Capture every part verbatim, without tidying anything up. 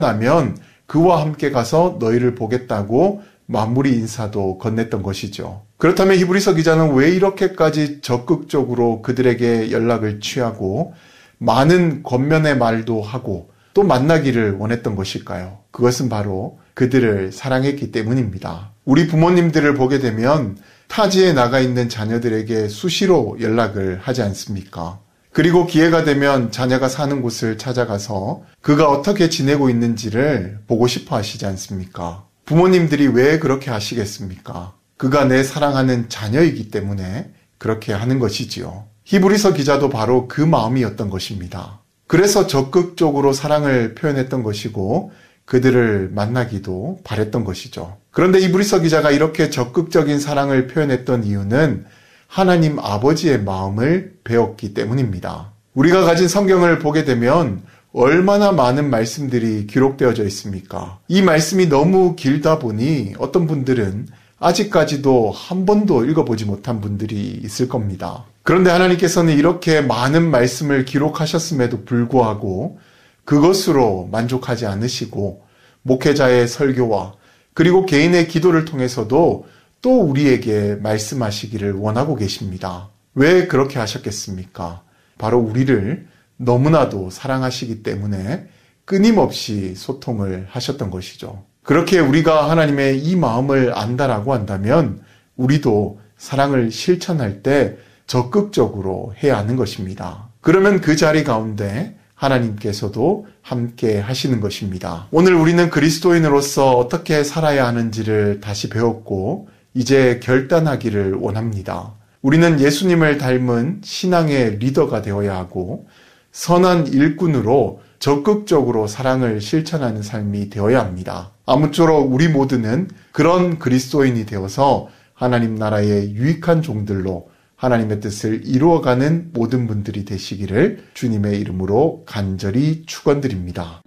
나면 그와 함께 가서 너희를 보겠다고 마무리 인사도 건넸던 것이죠. 그렇다면 히브리서 기자는 왜 이렇게까지 적극적으로 그들에게 연락을 취하고 많은 권면의 말도 하고 또 만나기를 원했던 것일까요? 그것은 바로 그들을 사랑했기 때문입니다. 우리 부모님들을 보게 되면 타지에 나가 있는 자녀들에게 수시로 연락을 하지 않습니까? 그리고 기회가 되면 자녀가 사는 곳을 찾아가서 그가 어떻게 지내고 있는지를 보고 싶어 하시지 않습니까? 부모님들이 왜 그렇게 하시겠습니까? 그가 내 사랑하는 자녀이기 때문에 그렇게 하는 것이지요. 히브리서 기자도 바로 그 마음이었던 것입니다. 그래서 적극적으로 사랑을 표현했던 것이고 그들을 만나기도 바랬던 것이죠. 그런데 히브리서 기자가 이렇게 적극적인 사랑을 표현했던 이유는 하나님 아버지의 마음을 배웠기 때문입니다. 우리가 가진 성경을 보게 되면 얼마나 많은 말씀들이 기록되어져 있습니까? 이 말씀이 너무 길다 보니 어떤 분들은 아직까지도 한 번도 읽어보지 못한 분들이 있을 겁니다. 그런데 하나님께서는 이렇게 많은 말씀을 기록하셨음에도 불구하고 그것으로 만족하지 않으시고 목회자의 설교와 그리고 개인의 기도를 통해서도 또 우리에게 말씀하시기를 원하고 계십니다. 왜 그렇게 하셨겠습니까? 바로 우리를 너무나도 사랑하시기 때문에 끊임없이 소통을 하셨던 것이죠. 그렇게 우리가 하나님의 이 마음을 안다라고 한다면 우리도 사랑을 실천할 때 적극적으로 해야 하는 것입니다. 그러면 그 자리 가운데 하나님께서도 함께 하시는 것입니다. 오늘 우리는 그리스도인으로서 어떻게 살아야 하는지를 다시 배웠고 이제 결단하기를 원합니다. 우리는 예수님을 닮은 신앙의 리더가 되어야 하고 선한 일꾼으로 적극적으로 사랑을 실천하는 삶이 되어야 합니다. 아무쪼록 우리 모두는 그런 그리스도인이 되어서 하나님 나라의 유익한 종들로 하나님의 뜻을 이루어가는 모든 분들이 되시기를 주님의 이름으로 간절히 축원드립니다.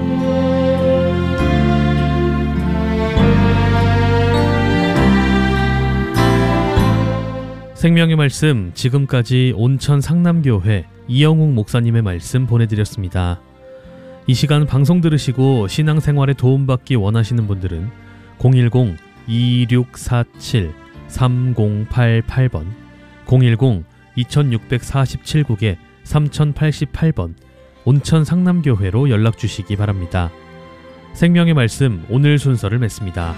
생명의 말씀, 지금까지 온천 상남교회 이영욱 목사님의 말씀 보내드렸습니다. 이 시간 방송 들으시고 신앙생활에 도움받기 원하시는 분들은 공일공 이육사칠 삼공팔팔 번 공일공 이육사칠 국에 삼공팔팔 번 온천 상남교회로 연락주시기 바랍니다. 생명의 말씀 오늘 순서를 맺습니다.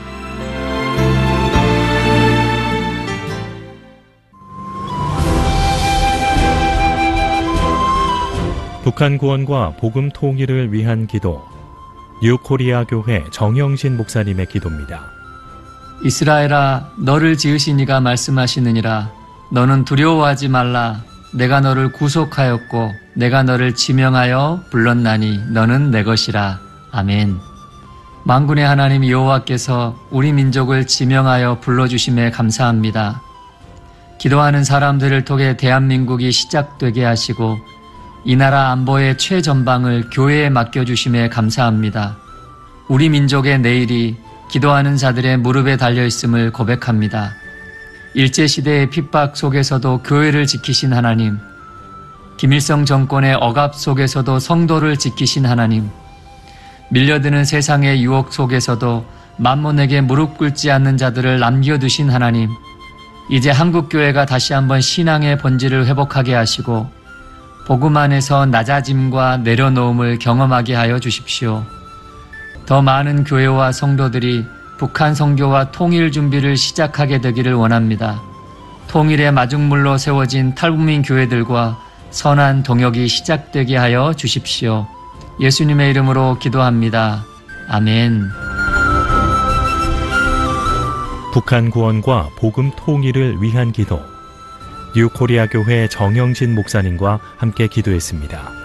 북한 구원과 복음 통일을 위한 기도, 뉴코리아 교회 정영신 목사님의 기도입니다. 이스라엘아, 너를 지으신 이가 말씀하시느니라. 너는 두려워하지 말라. 내가 너를 구속하였고 내가 너를 지명하여 불렀나니 너는 내 것이라. 아멘. 만군의 하나님 여호와께서 우리 민족을 지명하여 불러주심에 감사합니다. 기도하는 사람들을 통해 대한민국이 시작되게 하시고 이 나라 안보의 최전방을 교회에 맡겨주심에 감사합니다. 우리 민족의 내일이 기도하는 자들의 무릎에 달려있음을 고백합니다. 일제시대의 핍박 속에서도 교회를 지키신 하나님, 김일성 정권의 억압 속에서도 성도를 지키신 하나님, 밀려드는 세상의 유혹 속에서도 만몬에게 무릎 꿇지 않는 자들을 남겨두신 하나님, 이제 한국교회가 다시 한번 신앙의 본질을 회복하게 하시고 복음 안에서 낮아짐과 내려놓음을 경험하게 하여 주십시오. 더 많은 교회와 성도들이 북한 선교와 통일 준비를 시작하게 되기를 원합니다. 통일의 마중물로 세워진 탈북민 교회들과 선한 동역이 시작되게 하여 주십시오. 예수님의 이름으로 기도합니다. 아멘. 북한 구원과 복음 통일을 위한 기도, 뉴코리아 교회 정영신 목사님과 함께 기도했습니다.